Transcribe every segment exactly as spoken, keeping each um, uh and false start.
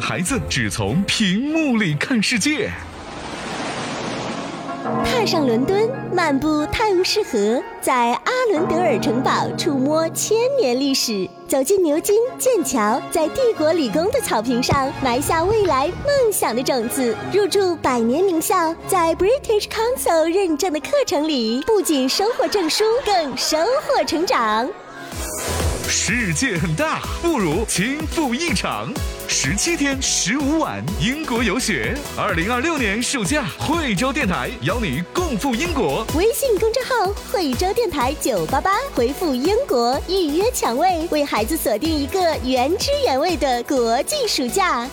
孩子只从屏幕里看世界。 踏上伦敦，漫步泰晤士河，在阿伦德尔城堡触摸千年历史，走进牛津、剑桥，在帝国理工的草坪上埋下未来梦想的种子，入驻百年名校，在 British Council 认证的课程里，不仅收获证书，更收获成长。 世界很大，不如轻赴一场。十七天十五晚英国游学，二零二六年暑假，惠州电台邀你共赴英国。 微信公众号惠州电台九八八，回复英国预约抢位，为孩子锁定一个原汁原味的国际暑假。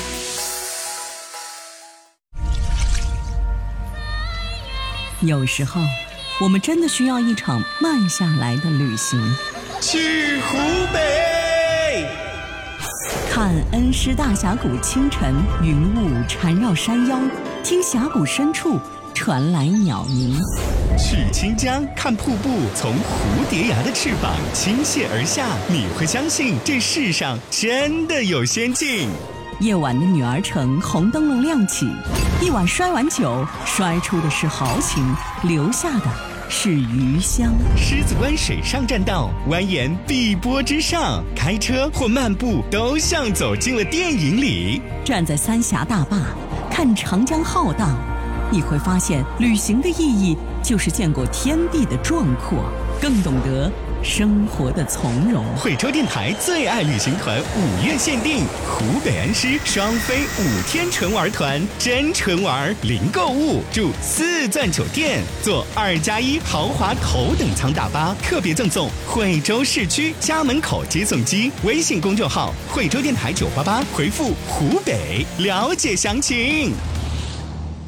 有时候，我们真的需要一场慢下来的旅行。 去湖北， 看恩施大峡谷清晨，云雾缠绕山腰，听峡谷深处传来鸟鸣。 去清江，看瀑布从蝴蝶崖的翅膀倾泻而下，你会相信这世上真的有仙境。 夜晚的女儿城，红灯笼亮起，一碗摔碗酒，摔出的是豪情，留下的是余香。 狮子湾水上栈道，蜿蜒碧波之上，开车或漫步都像走进了电影里。 站在三峡大坝，看长江浩荡，你会发现旅行的意义就是见过天地的壮阔，更懂得生活的从容。 惠州电台最爱旅行团五月限定，湖北恩施双飞五天纯玩团，真纯玩零购物，住四钻酒店，坐二加一豪华头等舱大巴，特别赠送惠州市区家门口接送机。微信公众号惠州电台九八八，回复湖北了解详情。